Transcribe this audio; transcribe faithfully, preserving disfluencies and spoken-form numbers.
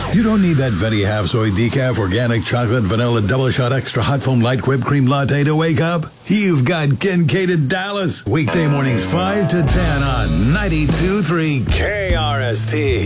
You don't need that Venti half soy decaf organic chocolate vanilla double shot extra hot foam light whipped cream latte to wake up. You've got Kincaid at Dallas. Weekday mornings five to ten on ninety-two point three K R S T.